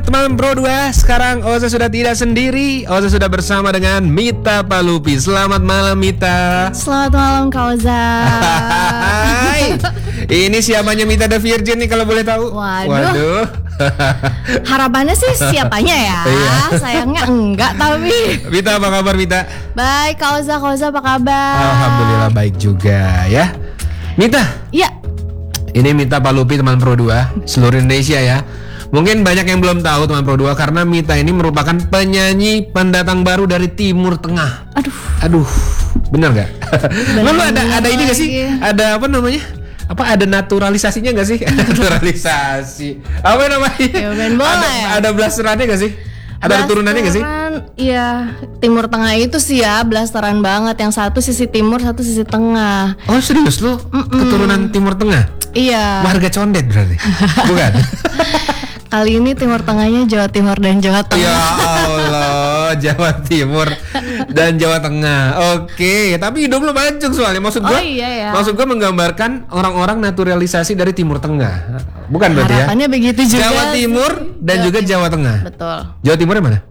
Teman Pro 2, sekarang Oza sudah tidak sendiri. Oza sudah bersama dengan Mita Palupi. Selamat malam Mita. Selamat malam Kak Oza. Hai. Ini siapanya Mita the Virgin nih kalau boleh tahu? Waduh. Harapannya sih siapanya ya. Iya. Sayangnya enggak tapi. Mita, apa kabar Mita? Baik Kak Oza apa kabar? Alhamdulillah baik juga ya. Mita, Iya. ini Mita Palupi teman Pro 2 seluruh Indonesia ya. Mungkin banyak yang belum tahu teman Pro 2 karena Mita ini merupakan penyanyi pendatang baru dari Timur Tengah. Aduh, benar nggak? Lalu ada ini nggak sih? Ada apa namanya? Apa ada naturalisasinya nggak sih? Naturalisasi. Apa namanya? Ya, main bola ya? Ada blasterannya nggak sih? Ada turunannya nggak sih? Iya, Timur Tengah itu sih ya blasteran banget. Yang satu sisi timur, satu sisi tengah. Oh serius lu? Keturunan Timur Tengah? Iya. Warga condet berarti? Bukan? Kali ini Timur Tengahnya Jawa Timur dan Jawa Tengah. Ya Allah, Jawa Timur dan Jawa Tengah. Oke, tapi hidup lu mancung soalnya. Maksud gua, maksud gua menggambarkan orang-orang naturalisasi dari Timur Tengah. Bukan berarti ya? Harapannya begitu juga. Jawa Timur dan juga Jawa Tengah. Betul. Jawa Timurnya mana?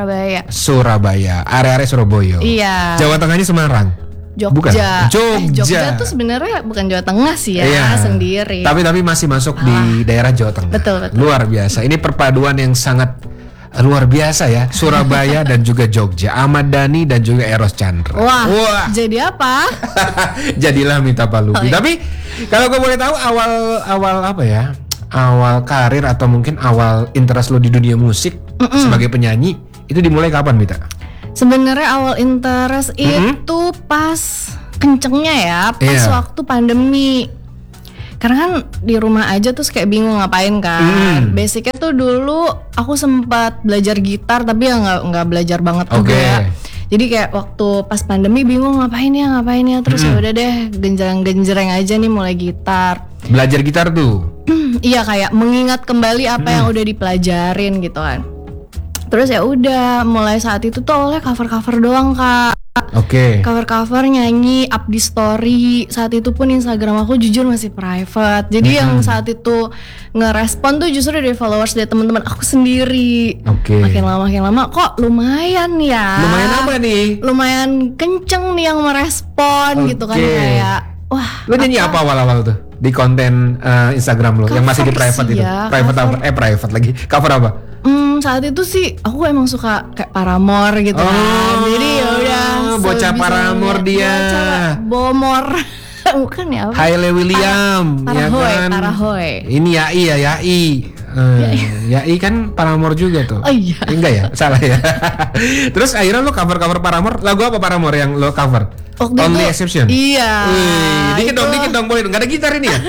Surabaya. Area-area Surabaya. Iya. Jawa Tengahnya Semarang. Jogja. Bukan. Jogja. Jogja tuh sebenarnya bukan Jawa Tengah sih ya, sendiri. Tapi masih masuk di daerah Jawa Tengah. Betul. Luar biasa. Ini perpaduan yang sangat luar biasa ya. Surabaya dan juga Jogja. Ahmad Dhani dan juga Eros Chandra. Wah. Jadi apa? Jadilah Mita Palupi. Tapi kalau gue boleh tahu awal apa ya? Awal karir atau mungkin awal interest lo di dunia musik sebagai penyanyi itu dimulai kapan, Mita? Sebenarnya awal interest itu pas kencengnya ya, pas waktu pandemi. Karena kan di rumah aja terus kayak bingung ngapain kan. Basicnya tuh dulu aku sempat belajar gitar tapi ya nggak belajar banget juga ya. Jadi kayak waktu pas pandemi bingung ngapain ya. Terus ya udah deh genjreng aja nih mulai gitar. Belajar gitar tuh? Iya, kayak mengingat kembali apa yang udah dipelajarin gitu kan. Terus ya udah mulai saat itu tuh awalnya cover doang Kak. Oke. Cover nyanyi, up di story. Saat itu pun Instagram aku jujur masih private. Jadi yang saat itu ngerespon tuh justru dari followers dari teman-teman aku sendiri. Oke. Makin lama kok lumayan ya. Lumayan apa nih? Lumayan kenceng nih yang merespon gitu kan, kayak wah. Lo nyanyi apa awal-awal tuh di konten Instagram lo yang masih di private itu? Ya, private lagi. Cover apa? Saat itu sih aku emang suka kayak Paramore gitu kan. Jadi ya udah bocah Paramore dia. Bomor. Bukan ya apa? Hayley William, ya kan? Parahoy. Ini Yai. Yai kan Paramore juga tuh. Oh iya. Enggak ya? Salah ya. Terus akhirnya lo cover Paramore. Lagu apa Paramore yang lo cover? Only Exception. Iya. Wih, dikit dong boleh. Enggak ada gitar ini ya?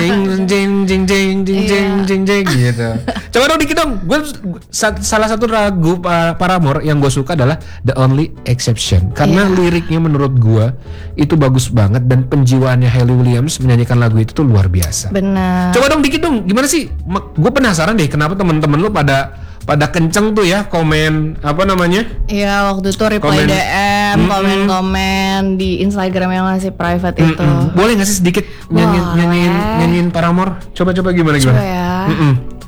Jeng gitu. Coba dong dikit dong. Gue salah satu lagu Paramore yang gue suka adalah The Only Exception karena liriknya menurut gue itu bagus banget dan penjiwaannya Hayley Williams menyanyikan lagu itu tuh luar biasa. Benar. Coba dong dikit dong. Gimana sih? Gue penasaran deh kenapa teman-teman lu pada kenceng tuh ya komen apa namanya? Iya, waktu itu reply DM, komen di Instagram yang masih private itu. Boleh nggak sih sedikit nyanyiin Paramore? Coba gimana? Coba ya.